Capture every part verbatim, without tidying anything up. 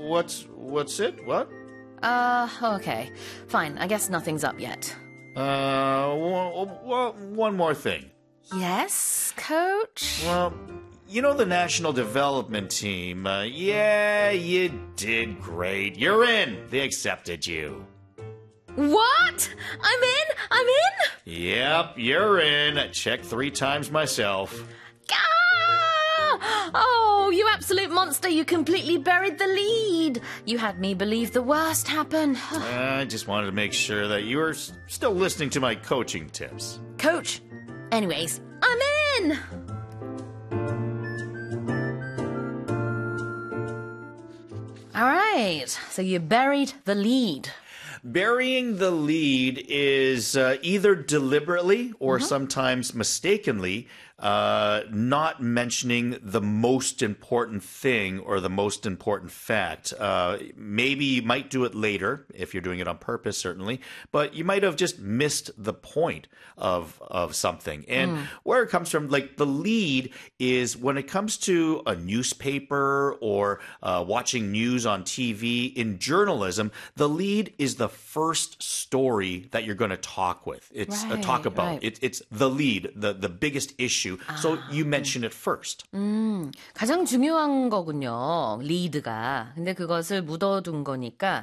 what's what's it? What? Uh, okay. Fine. I guess nothing's up yet. Uh, well, one more thing. Yes, coach? Well, you know the national development team. Uh, yeah, you did great. You're in. They accepted you. What? I'm in? I'm in? Yep, you're in. I checked three times myself. Ah! Oh, you absolute monster. You completely buried the lead. You had me believe the worst happened. I just wanted to make sure that you were s- still listening to my coaching tips. Coach. Anyways, I'm in. All right. So you buried the lead. Burying the lead is uh, either deliberately or Mm-hmm. sometimes mistakenly uh, not mentioning the most important thing or the most important fact. Uh, maybe you might do it later if you're doing it on purpose, certainly, but you might have just missed the point of of something. And Mm. where it comes from, like the lead is when it comes to a newspaper or uh, watching news on T V in journalism, the lead is the first story that you're going to talk with. It's uh, Right, talk about. right. It, it's the lead, the the biggest issue. So you mention it first. 음, 가장 중요한 거군요. 리드가. 근데 그것을 묻어둔 거니까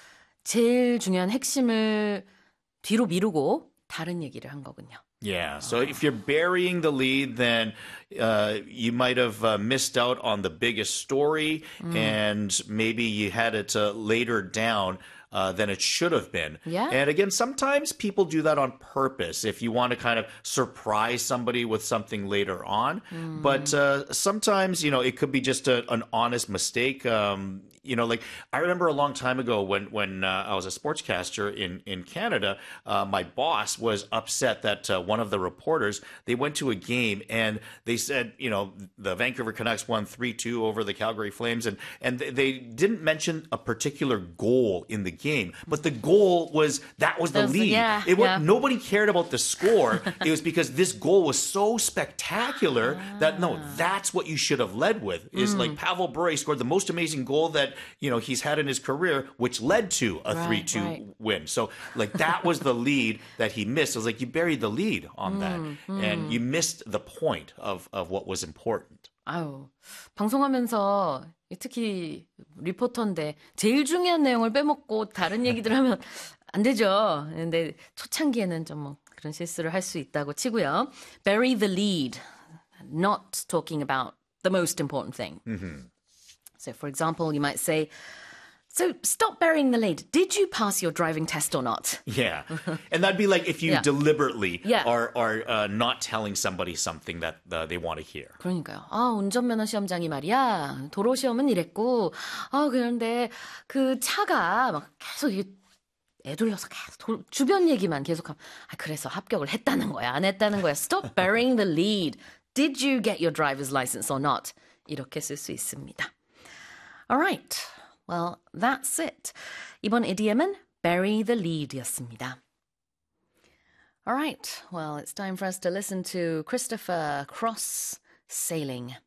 제일 중요한 핵심을 뒤로 미루고 다른 얘기를 한 거군요. Yeah. So if you're burying the lead, then uh, you might have uh, missed out on the biggest story, and maybe you had it uh, later down. Uh, than it should have been. Yeah. And again, sometimes people do that on purpose if you want to kind of surprise somebody with something later on. But uh, sometimes, you know, it could be just a, an honest mistake. Um, you know, like I remember a long time ago when when uh, I was a sportscaster in in Canada, uh, my boss was upset that uh, one of the reporters, they went to a game and they said, you know, the Vancouver Canucks won three two over the Calgary Flames, and and they didn't mention a particular goal in the game, but the goal was that was the Those- lead. yeah, it was, yeah. Nobody cared about the score. It was because this goal was so spectacular that no, that's what you should have led with. Is like Pavel Bure scored the most amazing goal that you know he's had in his career, which led to a Right, three two right. win. So like that was the lead that he missed. It was like you buried the lead on that, and you missed the point of of what was important. 아유, 방송하면서 특히 리포터인데 제일 중요한 내용을 빼먹고 다른 얘기들 하면 안 되죠. 근데 초창기에는 좀 뭐 그런 실수를 할 수 있다고 치고요. Bury the lead. Not talking about the most important thing. So for example, you might say, so stop burying the lead. Did you pass your driving test or not? Yeah, and that'd be like if you Yeah. deliberately Yeah. are are uh, not telling somebody something that uh, they want to hear. 그러니까요. 아, 운전면허 시험장이 말이야. 도로 시험은 이랬고, 아, 그런데 그 차가 막 계속 이게 애돌려서 계속 도, 주변 얘기만 계속하면, 아, 그래서 합격을 했다는 거야, 안 했다는 거야. Stop burying the lead. Did you get your driver's license or not? 이렇게 쓸 수 있습니다. Alright. Well, that's it. 이번 idiom은 bury the lead였습니다. Alright. Well, it's time for us to listen to Christopher Cross sailing.